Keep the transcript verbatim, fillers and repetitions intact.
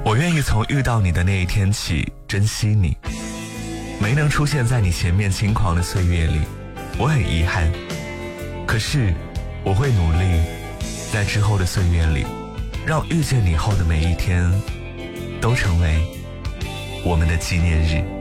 我愿意从遇到你的那一天起珍惜你，没能出现在你前面轻狂的岁月里，我很遗憾。可是我会努力，在之后的岁月里，让遇见你后的每一天都成为我们的纪念日。